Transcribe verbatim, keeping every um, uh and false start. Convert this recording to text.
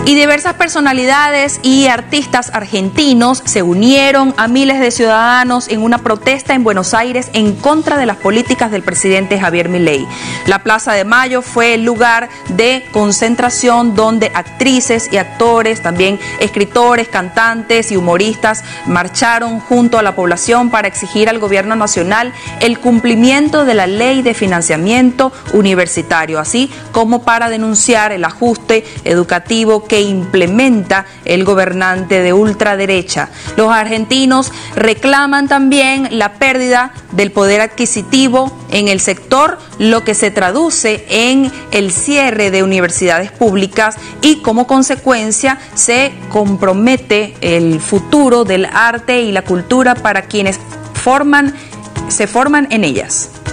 Y diversas personalidades y artistas argentinos se unieron a miles de ciudadanos en una protesta en Buenos Aires en contra de las políticas del presidente Javier Milei. La Plaza de Mayo fue el lugar de concentración donde actrices y actores, también escritores, cantantes y humoristas marcharon junto a la población para exigir al gobierno nacional el cumplimiento de la ley de financiamiento universitario, así como para denunciar el ajuste educativo que que implementa el gobernante de ultraderecha. Los argentinos reclaman también la pérdida del poder adquisitivo en el sector, lo que se traduce en el cierre de universidades públicas y como consecuencia se compromete el futuro del arte y la cultura para quienes forman, se forman en ellas.